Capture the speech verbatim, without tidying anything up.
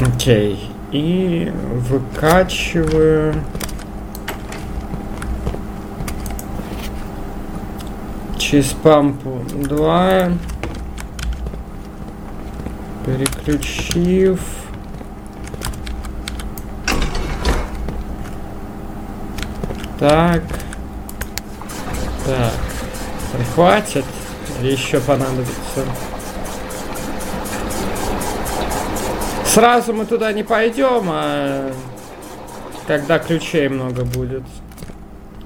Окей. И выкачиваю. Через пампу два. Переключив. Так. Так. Хватит? Или еще понадобится? Сразу мы туда не пойдем, а когда ключей много будет.